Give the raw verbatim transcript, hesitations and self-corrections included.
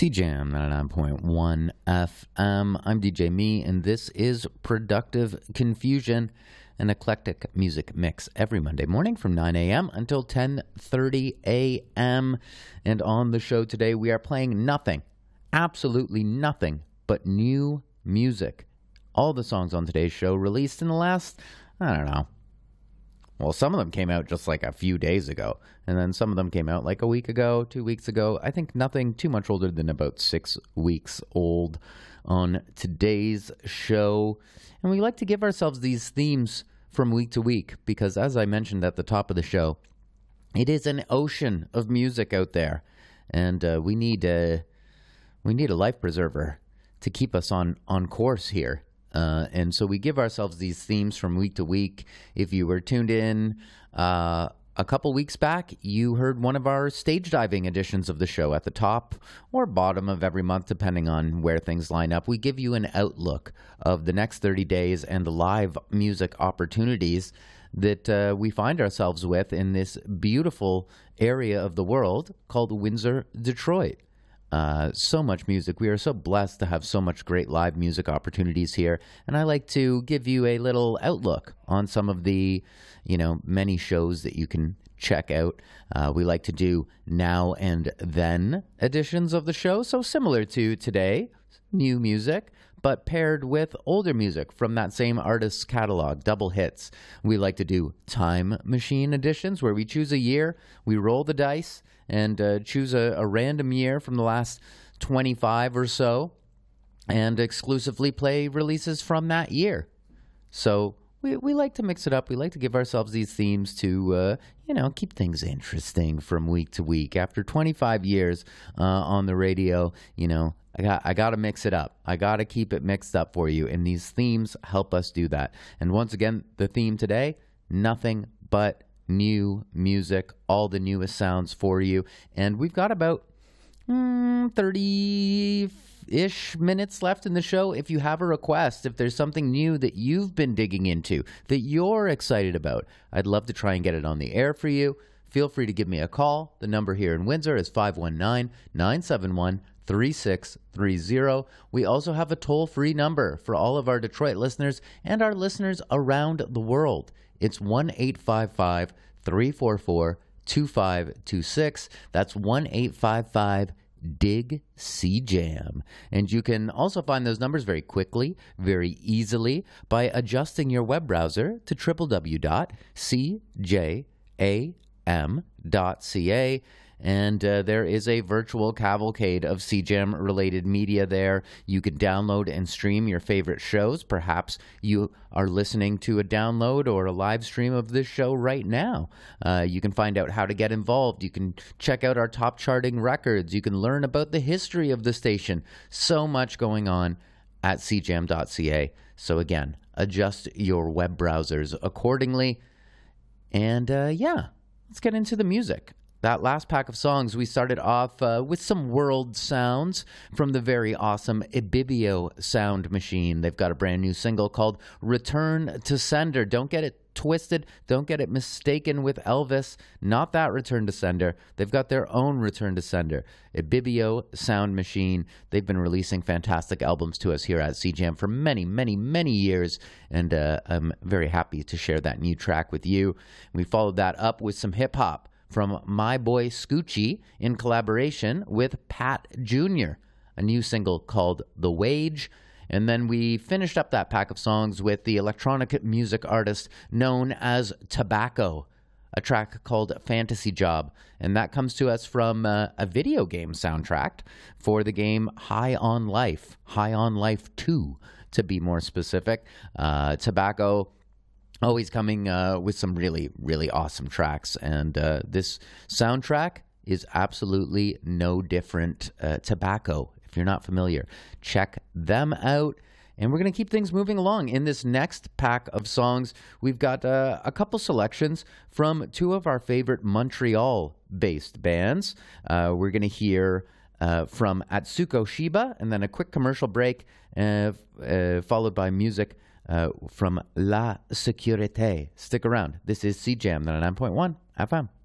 C Jam ninety-nine point one F M. I'm D J Me, and this is Productive Confusion, an eclectic music mix every Monday morning from nine a.m. until ten thirty a.m. And on the show today, we are playing nothing, absolutely nothing but new music. All the songs on today's show released in the last, I don't know, well, some of them came out just like a few days ago, and then some of them came out like a week ago, two weeks ago. I think nothing too much older than about six weeks old on today's show. And we like to give ourselves these themes from week to week because, as I mentioned at the top of the show, it is an ocean of music out there, and uh, we need a, we need a life preserver to keep us on, on course here. Uh, and so we give ourselves these themes from week to week. If you were tuned in uh, a couple weeks back, you heard one of our stage diving editions of the show at the top or bottom of every month, depending on where things line up. We give you an outlook of the next thirty days and the live music opportunities that uh, we find ourselves with in this beautiful area of the world called Windsor, Detroit. Uh, so much music. We are so blessed to have so much great live music opportunities here. And I like to give you a little outlook on some of the, you know, many shows that you can check out. Uh, we like to do now and then editions of the show. So similar to today, new music, but paired with older music from that same artist's catalog, double hits. We like to do time machine editions where we choose a year, we roll the dice, and uh, choose a, a random year from the last twenty-five or so and exclusively play releases from that year. So we, we like to mix it up. We like to give ourselves these themes to, uh, you know, keep things interesting from week to week. After twenty-five years uh, on the radio, you know, I got I got to mix it up. I got to keep it mixed up for you, and these themes help us do that. And once again, the theme today, nothing but new music, all the newest sounds for you. And we've got about mm, thirty-ish minutes left in the show. If you have a request, if there's something new that you've been digging into, that you're excited about, I'd love to try and get it on the air for you. Feel free to give me a call. The number here in Windsor is five one nine, nine seven one, three six three zero. We also have a toll-free number for all of our Detroit listeners and our listeners around the world. It's one eight five five, three four four, two five two six. That's one eight five five, D I G, C Jam. And you can also find those numbers very quickly, very easily by adjusting your web browser to w w w dot c j a m dot c a. And uh, there is a virtual cavalcade of C Jam-related media there. You can download and stream your favorite shows. Perhaps you are listening to a download or a live stream of this show right now. Uh, you can find out how to get involved. You can check out our top charting records. You can learn about the history of the station. So much going on at c jam dot c a. So again, adjust your web browsers accordingly. And uh, yeah, let's get into the music. That last pack of songs, we started off uh, with some world sounds from the very awesome Ibibio Sound Machine. They've got a brand new single called Return to Sender. Don't get it twisted. Don't get it mistaken with Elvis. Not that Return to Sender. They've got their own Return to Sender. Ibibio Sound Machine. They've been releasing fantastic albums to us here at C Jam for many, many, many years, and uh, I'm very happy to share that new track with you. We followed that up with some hip-hop from My Boy Scoochie in collaboration with Pat Junior, a new single called The Wage. And then we finished up that pack of songs with the electronic music artist known as Tobacco, a track called Fantasy Job. And that comes to us from uh, a video game soundtrack for the game High on Life, High on Life two, to be more specific. Uh, Tobacco always coming uh, with some really, really awesome tracks. And uh, this soundtrack is absolutely no different. uh, Tobacco, if you're not familiar, check them out. And we're going to keep things moving along. In this next pack of songs, we've got uh, a couple selections from two of our favorite Montreal-based bands. Uh, we're going to hear uh, from Atsuko Shiba, and then a quick commercial break, uh, uh, followed by music Uh, from La Sécurité. Stick around. This is C Jam ninety-nine point one F M.